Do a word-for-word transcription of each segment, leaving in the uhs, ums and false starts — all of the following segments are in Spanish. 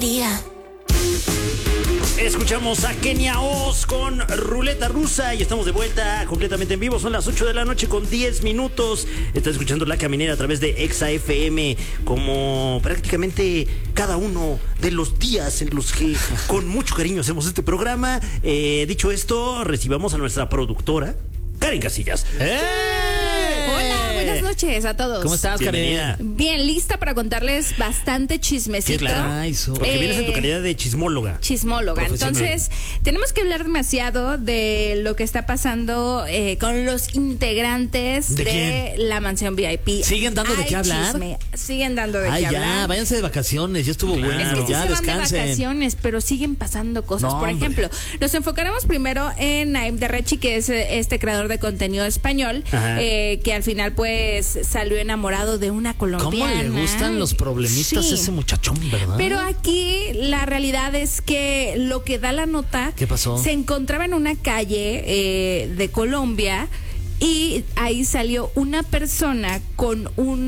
Día. Escuchamos a Kenia Oz con Ruleta Rusa y estamos de vuelta completamente en vivo. Son las ocho de la noche con diez minutos. Estás escuchando La Caminera a través de Exa F M, como prácticamente cada uno de los días en los que con mucho cariño hacemos este programa. Eh, dicho esto, recibamos a nuestra productora, Karen Casillas. ¡Eh! Hola, buenas noches a todos. ¿Cómo estás, Bienvenida. Karen? Bien, lista para contarles bastante chismecito. Sí, claro. Ay, so- Porque Eh, vienes en tu calidad de chismóloga. Chismóloga. Profesional. Entonces, tenemos que hablar demasiado de lo que está pasando eh, con los integrantes ¿De de, quién? la mansión V I P. ¿Siguen dando de Hay qué hablar? chisme, siguen dando de Ay, qué ya, hablar. váyanse de vacaciones, ya estuvo Claro. bueno, Es que sí ya se van de descansen. vacaciones, pero siguen pasando cosas. No, Por hombre. ejemplo, nos enfocaremos primero en Naim Darrechi, que es eh, este creador de contenido español, Ajá. eh, que al final pues salió enamorado de una colombiana. ¿Cómo le gustan los problemitas Sí. a ese muchachón, verdad? Pero aquí la realidad es que lo que da la nota, ¿Qué pasó? se encontraba en una calle eh, de Colombia y ahí salió una persona con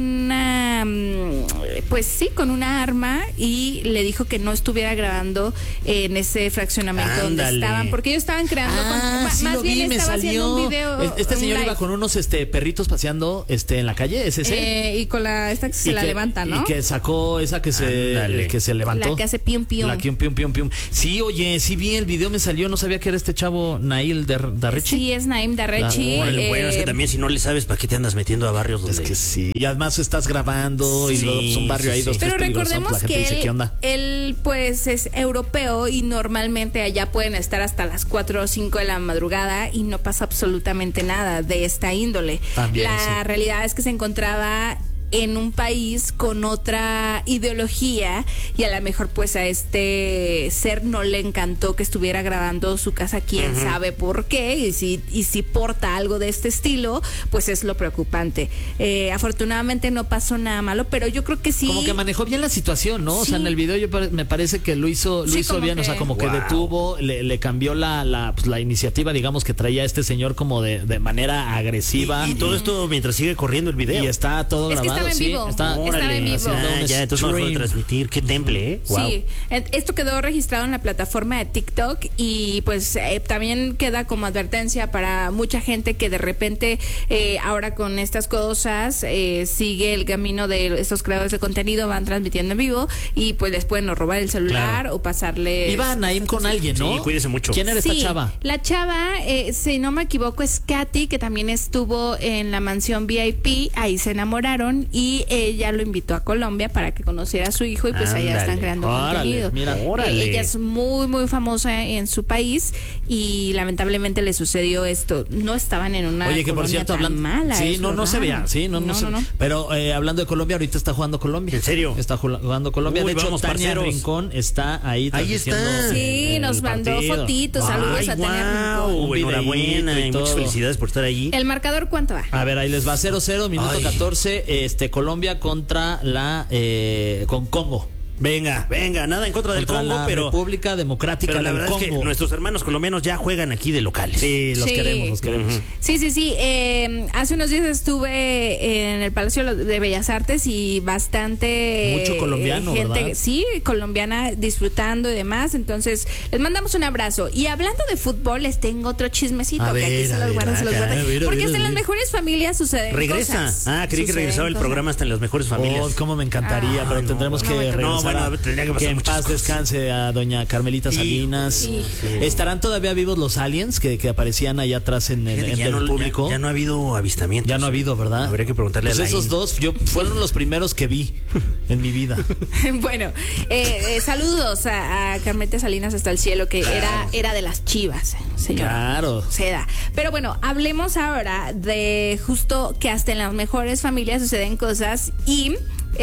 una, mm, pues sí, con una arma y le dijo que no estuviera grabando en ese fraccionamiento donde Ándale. estaban, porque ellos estaban creando, con- Ah, ma- sí más lo bien vi, me estaba haciendo salió. un video. Es- Este un señor live. iba con unos este perritos paseando este en la calle, ¿es ese? Eh, y con la esta que se Y la que- levanta, ¿no? Y que sacó esa que se Ándale. que se levantó. La que hace pium pium. La que un pium pium pium. Sí, oye, sí vi el video, me salió, no sabía que era este chavo Nail Dar- Darrechi. Sí, es Naim Darrechi. La- Órale, bueno, es que eh, también si no le sabes, ¿para qué te andas metiendo a barrios donde... Es que sí. Y además estás grabando y Sí, luego es un barrio sí, ahí, sí. dos, tres Pero peligrosos, recordemos la gente que dice, él, ¿qué onda? él, pues es europeo y normalmente allá pueden estar hasta las cuatro o cinco de la madrugada y no pasa absolutamente nada de esta índole. También, la sí. realidad es que se encontraba en un país con otra ideología y a lo mejor pues a este ser no le encantó que estuviera grabando su casa, quién sabe por qué, y si, y si porta algo de este estilo, pues es lo preocupante. Eh, afortunadamente no pasó nada malo, pero yo creo que sí. Como que manejó bien la situación, ¿no? O sea, Sí. en el video yo pare- me parece que lo hizo, lo Sí, hizo como bien, o sea, que- como que Wow. detuvo, le, le cambió la, la, pues, la iniciativa, digamos, que traía este señor como de, de manera agresiva. Y, y todo esto mientras sigue corriendo el video. Y está todo Es que grabado, estaba en sí. vivo. Está, Órale, estaba en vivo. haciendo Ah, un ya, entonces no dejó de stream. transmitir. Qué temple, ¿eh? Wow. Sí, et- esto quedó registrado en la plataforma de TikTok y pues eh, también queda como advertencia para mucha gente que de repente eh, ahora con estas cosas eh, sigue el camino de estos creadores de contenido, van transmitiendo en vivo y pues les pueden o robar el celular Claro. o pasarle. Iba Naim con alguien, ¿no? Sí, cuídese mucho. ¿Quién era Sí, esta chava? la chava, eh, si no me equivoco, es Katy, que también estuvo en la mansión V I P, ahí se enamoraron y ella lo invitó a Colombia para que conociera a su hijo y pues allá Ándale. están creando Órale, contenido. mira. Eh, Órale. ella es muy, muy famosa en su país y lamentablemente le sucedió esto. No estaban en una Oye, que por colonia cierto, tan hablando. mala, sí, es no, lo no se raro. veía, sí, no, no, No, se no, no. Pero eh, hablando de Colombia, ahorita está jugando Colombia. ¿En serio? Está jula- jugando Colombia. Uy, de hecho, vamos, Tania parceros. Rincón está ahí. Ahí está. transmitiendo Sí, el nos mandó partido. fotitos, saludos Ay, a Tania guau, Rincón. Un enhorabuena videíto y y muchas todo. felicidades por estar allí. ¿El marcador cuánto va? A ver, ahí les va cero cero, minuto Ay. catorce, este Colombia contra la eh, con Congo. Venga, venga, nada en contra del Contra Congo, la pero, República Democrática pero la del verdad Congo. es que nuestros hermanos colombianos ya juegan aquí de locales. Sí, los Sí. queremos, los queremos. Sí, sí, sí. Eh, hace unos días estuve en el Palacio de Bellas Artes y bastante Mucho colombiano, gente, ¿verdad? sí, colombiana disfrutando y demás. Entonces, les mandamos un abrazo. Y hablando de fútbol, les tengo otro chismecito A que aquí ver, se a los ver, guardo, se los acá, guardo. a ver, a Porque ver, hasta a en las ver. mejores familias suceden Regresa. cosas. Ah, creí que Suceden regresaba el cosas. programa hasta en las mejores familias. Oh, cómo me encantaría, Ah, pero no, tendremos no, que no, regresar. no, bueno, a- tendría que pasar en muchas paz cosas. descanse a doña Carmelita Sí, Salinas. sí. ¿Estarán todavía vivos los aliens que, que aparecían allá atrás en el, Fíjate en que ya, el no, público? ya, ya no ha habido avistamientos. Ya no ha habido, ¿verdad? Habría que preguntarle Pues a la esos dos yo, fueron los primeros que vi en mi vida. Bueno, eh, eh, saludos a, a Carmelita Salinas hasta el cielo, que era, era de las Chivas, señora. Claro. Seda. Pero bueno, hablemos ahora de justo que hasta en las mejores familias suceden cosas y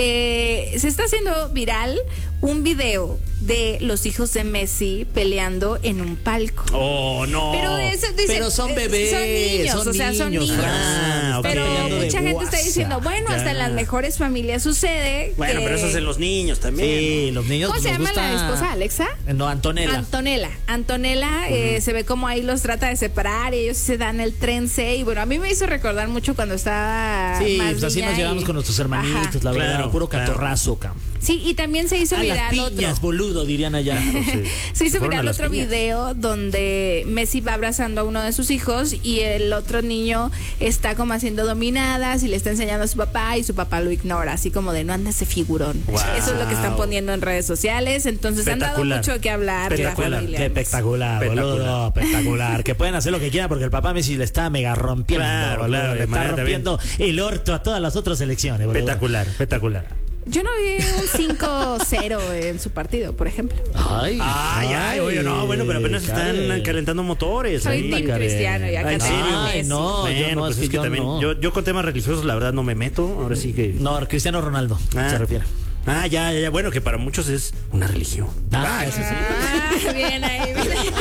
eh, se está haciendo viral un video de los hijos de Messi peleando en un palco. Oh, no. Pero, eso, dice, Pero son eh, bebés, son niños, son o sea, son niños, niños. ah, ok. Pero Peleando de mucha gente está guasa. diciendo, bueno, hasta Ya. en las mejores familias sucede. Bueno, que- pero eso hacen los niños también. Sí, los niños. ¿Cómo pues, se nos llama la gusta- esposa, Alexa? No, Antonella. Antonella. Antonella eh, se ve como ahí los trata de separar y ellos se dan el trence. Y bueno, a mí me hizo recordar mucho cuando estaba Sí, más pues así niña nos y- llevamos con nuestros hermanitos, Ajá. la verdad, Claro, puro claro. catorrazo, cam. Sí, y también se hizo A las viral piñas, otro. boludo, dirían allá. Sí. Se hizo Fueron a viral las otro piñas. video donde Messi va abrazando a uno de sus hijos y el otro niño está como haciendo dominadas y le está enseñando a su papá y su papá lo ignora, así como de no anda ese figurón. Wow. Eso es lo que están poniendo en redes sociales, entonces han dado Espectacular. mucho que hablar. de la Espectacular. familia Qué Messi. espectacular, boludo, espectacular. Que pueden hacer lo que quieran porque el papá Messi le está mega rompiendo, Claro, boludo, claro, le de está manera rompiendo el orto a todas las otras selecciones, boludo. Espectacular, espectacular. Yo no vi un cinco cero en su partido, por ejemplo. Ay, Ay, ay, oye, no, bueno, pero apenas están Care. calentando motores. Soy ahí. team Care. Cristiano y acá Ay, ¿en tengo serio? a Ay, Messi. no, Bueno, yo no, pues es es que que yo también, no. yo, yo con temas religiosos la verdad no me meto, ahora sí que... No, Cristiano Ronaldo Ah. se refiere. Ah, ya, ya, ya, bueno, que para muchos es una religión. Ah, eso sí. Ah, bien ahí, bien ahí.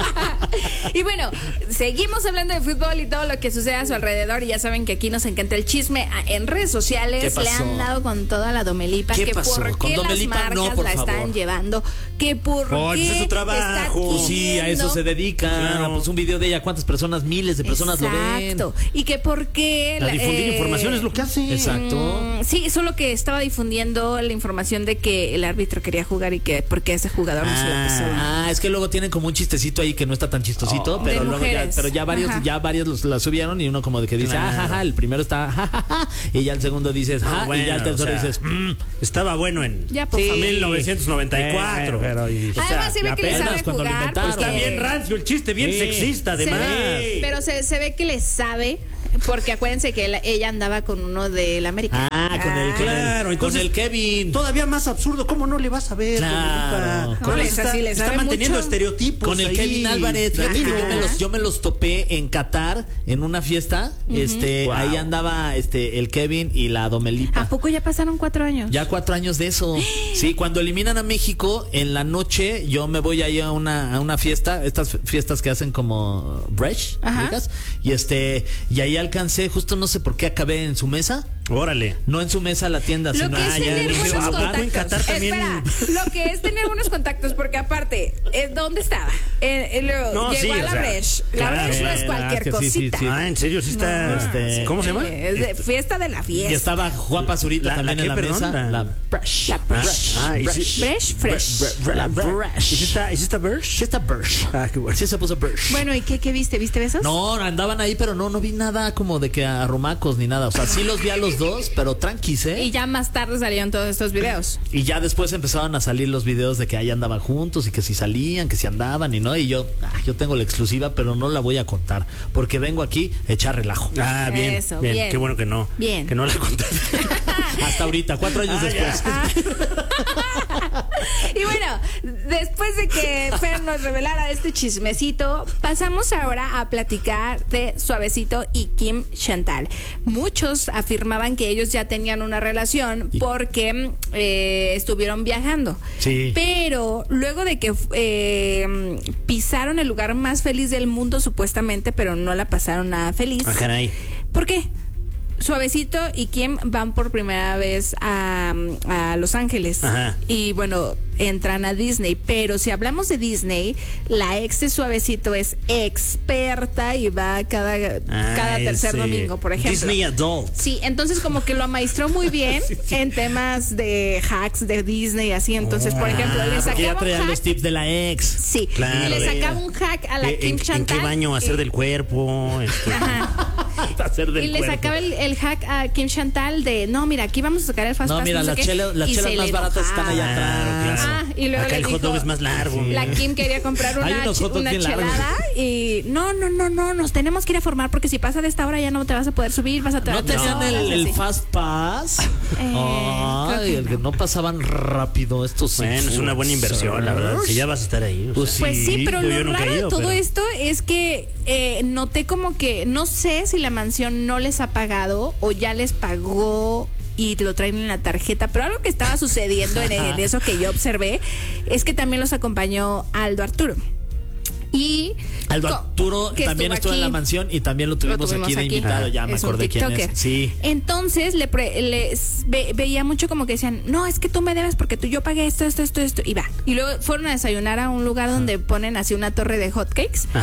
Y bueno, seguimos hablando de fútbol y todo lo que sucede a su alrededor. Y ya saben que aquí nos encanta el chisme. Ah, En redes sociales ¿Qué le pasó? han dado con toda la Domelipa. ¿Qué Que pasó? por Con qué las Domelipa marcas no, por la favor. están llevando. Que por Oh, qué ese es su trabajo. está Pues sí, a eso queriendo- se dedica. Claro. Pues un video de ella, ¿cuántas personas? Miles de personas lo ven. Exacto. Y que por qué... La la- difundir eh, información es lo que hace. Exacto. Mm, sí, solo que estaba difundiendo la información de que el árbitro quería jugar y que porque ese jugador no se la pasó. Ah, es que luego tienen como un chistecito ahí que no está tan chistosito, Oh. pero De luego ya, mujeres. pero ya varios, Ajá. ya varios los, la subieron y uno como de que dice, Claro. ah, ja, ja, el primero está, ja, ja, ja, y ya el segundo dices, No, ja, bueno, y ya el tercero o sea, dices, mm. Estaba bueno en Ya, por Sí. favor. mil novecientos noventa y cuatro. Eh, pero y- O sea, Además se ve que le apenas sabe cuando lo jugar. inventaron. Está porque- bien rancio el chiste, bien Sí. sexista Se además. ve- pero se, se ve que le sabe, porque acuérdense que él- ella andaba con uno del América. Ah, con el, con el- Claro, con entonces- el Kevin. Todavía más absurdo, ¿cómo no le vas a ver? Claro. Dominipa? Con el- está, sí le está sabe manteniendo mucho. estereotipos. Con el ahí. Kevin Álvarez, fíjate que yo me, los, yo me los topé en Qatar en una fiesta. Este, Wow. ahí andaba este el Kevin y la Domelipa. ¿A poco ya pasaron cuatro años? Ya cuatro años de eso. Sí, cuando eliminan a México, en la noche yo me voy ahí a una, a una fiesta, estas fiestas que hacen como Bresh, Ajá. ubicas, y este, y ahí alcancé, justo no sé por qué acabé en su mesa, Órale. no en su mesa la tienda, Lo sino que es ah, ya tener en- buenos ¿a poco contactos. en Qatar también? Espera, lo que es tener buenos contactos, porque aparte, eh, ¿dónde estaba? Eh, eh, luego No, llegó sí, a la o sea, Bresh. La claro, Bresh no es eh, cualquier que sí, sí, cosita. sí. Ah, ¿en serio? Sí está. No, este, ¿Cómo se llama? Es de fiesta de la y fiesta. estaba Juan Pazurita La- también la en la qué, perdón, mesa. la- La Bresh. La Ah, Bresh. ah, y sí- Bresh, fresh. La Bresh. ¿Y si está, y si está Bersh? Sí está Bresh. Ah, qué bueno. Sí se puso Bresh. Bueno, ¿y qué, qué viste? ¿Viste besos? No, andaban ahí, pero no, no vi nada como de que arrumacos ni nada. O sea, sí los vi a los dos, pero tranquis, ¿eh? Y ya más tarde salieron todos estos videos. Y ya después empezaban a salir los videos de que ahí andaban juntos y que si salían, que si andaban y no. Y yo, ah, yo tengo la exclusiva, pero no la voy a contar porque vengo aquí a echar relajo. Ah, bien, Eso, bien. bien. Qué bueno que no. Bien. Que no la contaste. Hasta ahorita, cuatro años Ah, después. Y bueno, después de que Fer nos revelara este chismecito, pasamos ahora a platicar de Suavecito y Kim Chantal. Muchos afirmaban que ellos ya tenían una relación porque eh, estuvieron viajando. Sí. Pero luego de que eh, pisaron el lugar más feliz del mundo supuestamente, pero no la pasaron nada feliz. Ah, caray. ¿Por qué? Suavecito y Kim van por primera vez a, a Los Ángeles. Ajá. Y bueno, entran a Disney. Pero si hablamos de Disney, la ex de Suavecito es experta y va cada, Ah, cada tercer ese domingo, por ejemplo. Disney Adult. Sí, entonces como que lo amaestró muy bien en temas de hacks de Disney, así. Entonces, por ejemplo, le Ah, porque ya sacaba un traían los hack. tips de la ex. Sí, Claro, y le de- sacaba un hack a la Eh, Kim ¿En, Chantal. ¿En qué baño hacer y- del cuerpo? Este, Ajá. Hacer del Y le cuerpo. sacaba el, el hack a Kim Chantal de, no, mira, aquí vamos a sacar el fast No, pass, mira, sé las qué", chelas- las y chelas se más le baratas están allá enojaba. atrás. Ah, y luego Acá le el hot dijo, dog es más largo. la Kim quería comprar Hay una, unos ch- hot dogs una bien largos. chelada y no, no, no, no, nos tenemos que ir a formar porque si pasa de esta hora ya no te vas a poder subir, vas a ¿No tenían el, el fast pass? Eh, creo Ay, que el que no. no pasaban rápido estos. Bueno, es una buena inversión, la verdad. Si ya vas a estar ahí. o Pues sea. Pues sí, pero yo lo nunca he raro de ido, todo pero- esto es que eh, noté como que no sé si la mansión no les ha pagado o ya les pagó y lo traen en la tarjeta, pero algo que estaba sucediendo en, en eso que yo observé es que también los acompañó Aldo Arturo. Y Aldo co- Arturo que también estuvo en aquí. la mansión y también lo Lo tuvimos, tuvimos aquí de invitado. Ya me Es un acordé quién es. tiktoker. Sí. Entonces le, pre- les ve- veía mucho como que decían, no, es que tú me debes porque tú yo pagué esto, esto, esto, esto, y va. Y luego fueron a desayunar a un lugar donde ponen así una torre de hotcakes. Ajá.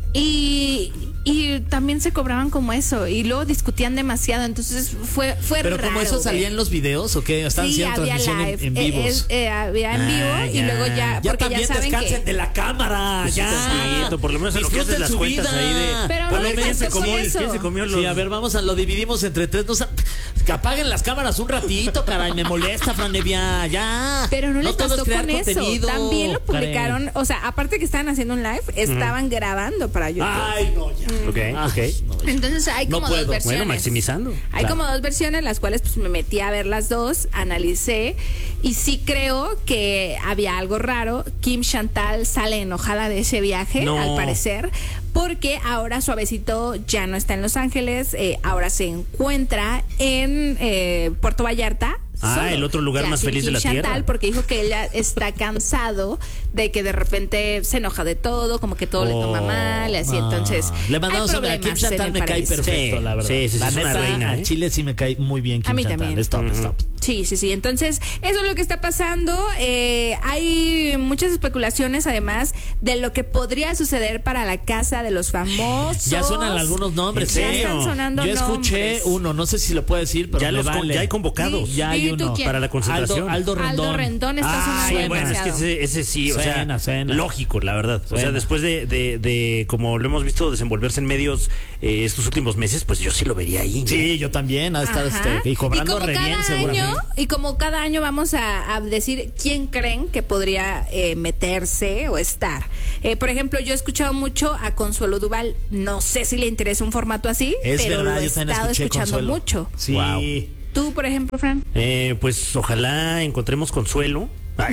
Y, y también se cobraban como eso y luego discutían demasiado, entonces fue fue Pero raro. como eso salía ver. en los videos o qué, están Sí, haciendo había transmisión en, live, en eh, vivos. es- eh, había en vivo Ah, y ya. luego ya, ya porque también ya saben descansen que de la cámara, Pues sí, ya. tantito, por lo menos en lo que haces Disfruten las su cuentas vida. ahí de. Pero Por no lo les menos se pasó comió, eso. ¿quién se comió los? Sí, a ver, vamos a lo dividimos entre tres. No, sa- que apaguen las cámaras un ratito, caray. Me molesta, Fran Evia. Ya. Pero no les todo pasó es crear con eso. contenido, También lo Karen. publicaron, o sea, aparte que estaban haciendo un live, estaban grabando para YouTube. Ay, no, ya. Ok, Ah, ok. no, ya. Entonces hay No como puedo. dos Bueno, versiones. Bueno, maximizando. Hay Claro. como dos versiones, las cuales pues me metí a ver las dos, analicé y sí creo que había algo raro. Kim Chantal sale enojada de ese viaje, No. al parecer, porque ahora Suavecito ya no está en Los Ángeles, eh, ahora se encuentra en eh, Puerto Vallarta. Ah, solo. el otro lugar Ya, más sin feliz de Kim la Chantal, tierra. porque dijo que ella está cansado de que de repente se enoja de todo, como que todo le toma Oh. mal, así. Ah, entonces, le mandamos hay a Kim problemas Chantal, en me el cae paraíso. perfecto, Sí, la verdad. sí, sí, la es una neta, reina, a ¿eh? Chile sí me cae muy bien Kim A mí Chantal. también. Stop, stop. Sí, sí, sí. Entonces, eso es lo que está pasando. Eh, hay muchas especulaciones, además, de lo que podría suceder para la casa de los famosos. Ya suenan algunos nombres, Ya ¿eh? están sonando Yo escuché nombres. uno, no sé si lo puedo decir, pero Ya me los con- vale. ya hay convocados. Ya hay ¿Y tú uno. quién? Para la concentración. Aldo, Aldo Rendón. Aldo Rendón está sonando Ay, bueno, es que demasiado. ese, ese sí, o Suena, sea, suena. lógico, la verdad. O sea, Suena. después de, de, de, como lo hemos visto desenvolverse en medios eh, estos últimos meses, pues yo sí lo vería ahí. ¿no? Sí, yo también. Ha estado Ajá. este, y cobrando como re bien, cada seguramente. año, y como cada año vamos a, a decir quién creen que podría eh, meterse o estar. Eh, por ejemplo, yo he escuchado mucho a Consuelo Duval. No sé si le interesa un formato así, Es pero verdad, lo he yo también estado escuché escuchando Consuelo. mucho. Sí. Wow. Tú, por ejemplo, Fran. Eh, pues ojalá encontremos consuelo. Ay.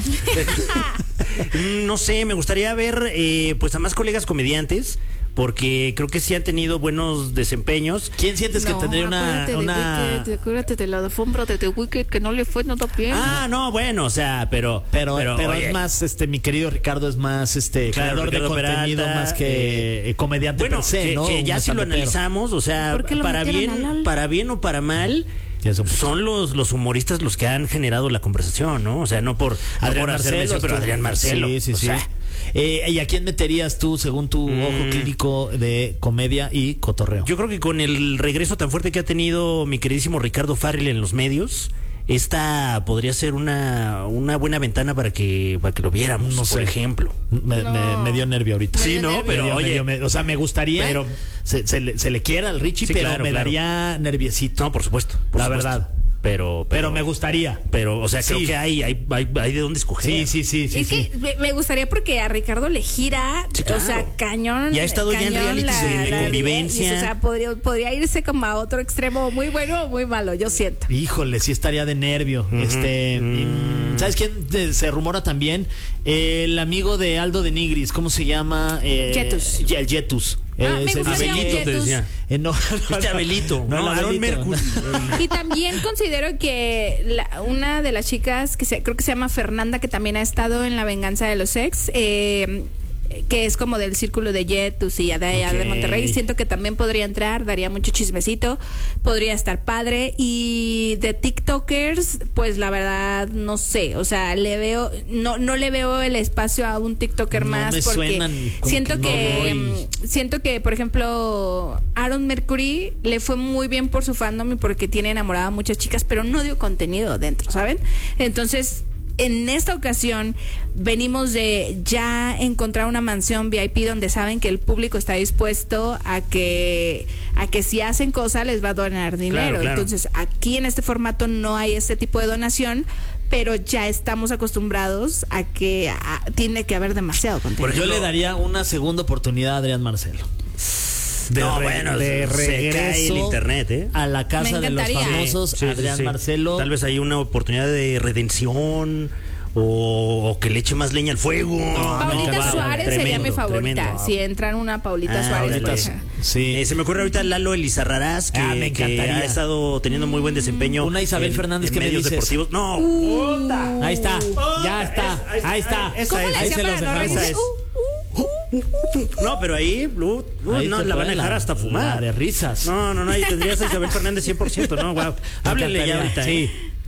No sé, me gustaría ver eh, pues a más colegas comediantes, porque creo que sí han tenido buenos desempeños. ¿Quién sientes que No, tendría una, acuérdate de una... Wicked, acuérdate de la alfombra de The Wicked que no le fue nada bien. Ah, no, bueno, o sea, pero Pero, pero, oye, es más, este, mi querido Ricardo es más, este, Claro, creador Ricardo de contenido Peralta, más que eh, comediante bueno, per se, que, ¿no? que ya Un si lo estandopero. analizamos, o sea, ¿Por qué lo para metieron bien, a LOL? para bien o para mal, Ya son- son los, los humoristas los que han generado la conversación, ¿no? O sea, no por, no por hacer mención, pero tú- Adrián Marcelo. Sí, sí, o sí. sea, Eh, ¿Y a quién meterías tú, según tu Mm. ojo clínico de comedia y cotorreo? yo creo que con el regreso tan fuerte que ha tenido mi queridísimo Ricardo Farrell en los medios, esta podría ser una, una buena ventana para que, para que lo viéramos, No por sé. ejemplo. Me, No. me- me dio nervio ahorita. Sí, dio no, nervio. pero Me dio- oye, me dio- me- o sea, me gustaría, pero- se, se le, se le quiera al Richie, Sí, pero claro, me claro. daría nerviosito. No, por supuesto. por La supuesto. verdad. Pero, Pero me gustaría. Pero, o sea, creo Sí. que hay, hay, hay, hay de dónde escoger. Sí, sí, sí, sí. es sí. que me- me gustaría porque a Ricardo le gira, Sí, claro. o sea, cañón. Ya ha estado ya en cañón realities de- de convivencia. y, o sea, podría, podría irse como a otro extremo muy bueno o muy malo, yo siento. Híjole, sí estaría de nervio. Este, mm, ¿sabes quién te- se rumora también? El amigo de Aldo de Nigris, ¿cómo se llama? Eh, Jetus. ya, el Jetus. Ah, me ese- gustaría un Abelito te Jetus. decía. Eh, no, Este Abelito, no, el Aaron Abelito. Mercury. Y también considero que la- una de las chicas, que se, creo que se llama Fernanda, que también ha estado en La Venganza de los Ex, eh, que es como del círculo de Jetus y de allá de Ok. Monterrey, siento que también podría entrar, daría mucho chismecito, podría estar padre. Y de TikTokers, pues la verdad no sé, o sea, le veo, no, no le veo el espacio a un TikToker No más me porque suenan, como siento que no que, voy. mm, siento que, por ejemplo, Aaron Mercury le fue muy bien por su fandom y porque tiene enamorada a muchas chicas, pero no dio contenido dentro, ¿saben? Entonces, en esta ocasión venimos de ya encontrar una mansión V I P donde saben que el público está dispuesto a que a que si hacen cosas les va a donar dinero. claro. Entonces, aquí en este formato no hay este tipo de donación, pero ya estamos acostumbrados a que a- tiene que haber demasiado contenido. Por Yo ejemplo- le daría una segunda oportunidad a Adrián Marcelo. De no, re- bueno, de se- se cae regreso el internet, ¿eh? a la casa Me de los encantaría. famosos, Sí, sí, Adrián sí. Marcelo. Tal vez hay una oportunidad de redención o, o que le eche más leña al fuego. Paulita No, wow, Suárez sería tremendo, mi favorita. tremendo. Si entran una Paulita Ah, Suárez. ahorita pues, sí. Sí. Eh, se me ocurre ahorita Lalo Elizarrarás, que, Ah, me que encantaría. ha estado teniendo muy buen desempeño. Una Isabel Fernández, en ¿qué me medios dices? deportivos. No, Uh. Ahí está, ya está, ahí está. esa ¿Cómo es, le ahí hacía se los para no dejamos. reírse? es. Uh, uh, uh. no, pero ahí, uh, uh, Ahí no, te la van a fue dejar hasta la fumar. de risas. No, no, no, ahí tendrías a Isabel Fernández cien por ciento, ¿no? Wow. Me Háblenle ya encantaría. ahorita. Sí. ¿eh?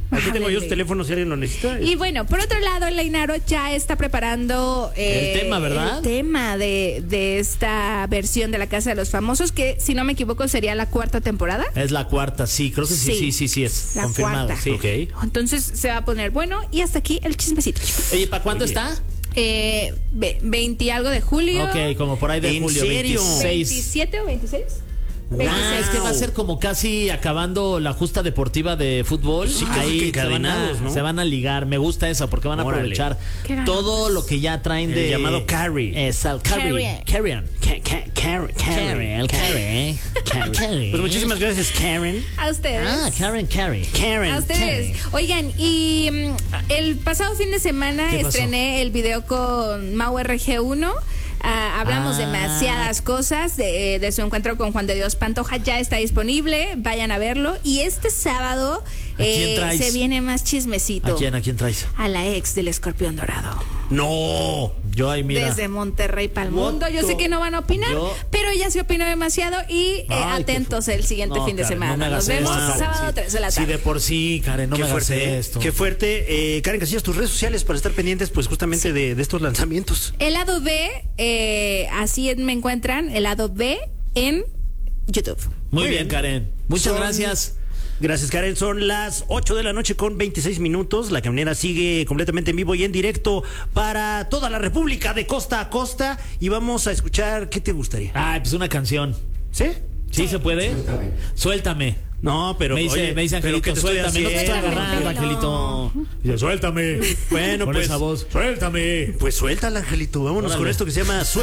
Aquí tengo yo Háblenle. su teléfono si alguien lo necesita. Y bueno, por otro lado, el Leinaro ya está preparando eh, El tema, ¿verdad? el tema de, de esta versión de La Casa de los Famosos, que si no me equivoco sería la cuarta temporada. Es la cuarta, sí, creo que sí, Sí. sí, sí, sí, es La confirmado. cuarta. Sí. Ok. Entonces se va a poner bueno. Y hasta aquí el chismecito. Oye, ¿para cuándo Oye. está? Eh, ve- veinte y algo de julio. Ok, como por ahí de ¿En julio, serio? veintiséis. ¿veintisiete o veintiséis? Ah, veintiséis. es que va a ser como casi acabando la justa deportiva de fútbol. Sí, casi que Ahí se van, a, encadenados, ¿no? se van a ligar. Me gusta eso porque van a Órale. aprovechar Qué ganas. todo lo que ya traen El de. llamado carry. Exacto, carry. Carry. Carry on. Ca- ca- Karen, Carry, el carry. Carry. Pues muchísimas gracias, Karen. A ustedes. Ah, Karen, carry. Karen. A ustedes. Oigan, y mm, el pasado fin de semana ¿Qué pasó? estrené el video con Mau R G uno. Ah, hablamos Ah. demasiadas cosas de, de su encuentro con Juan de Dios Pantoja. Ya está disponible, vayan a verlo. Y este sábado ¿A quién eh, traes? se viene más chismecito. ¿A quién, a quién traes? A la ex del Escorpión Dorado. No. Yo ahí, mira. Desde Monterrey para el mundo. Yo sé que no van a opinar, Yo- pero ella se opinó demasiado. Y eh, Ay, qué atentos fu- el siguiente No, fin de Karen, semana. no me hagas Nos vemos esto, Karen, sábado sí. tres de la Sí, tarde. de por sí, Karen, no Qué me hagas fuerte, ¿eh? esto. Qué fuerte. Eh, Karen Casillas, tus redes sociales para estar pendientes, pues justamente de, de estos lanzamientos. El lado B, eh, así me encuentran, el lado B en YouTube. Muy, Muy bien, bien. Karen. Muchas Son- gracias. Gracias, Karen. Son las ocho de la noche con veintiséis minutos. La caminera sigue completamente en vivo y en directo para toda la República de costa a costa. Y vamos a escuchar, ¿qué te gustaría? Ay, pues una canción. ¿Sí? ¿Sí se puede? Suéltame. No, pero me dice, oye, me dice ¿pero Angelito, qué te estoy suéltame. No te estoy haciendo? agarrando, Angelito. Dice, suéltame. Bueno, Con pues, esa voz. Suéltame. Pues suéltala, Angelito. Vámonos Órale. con esto que se llama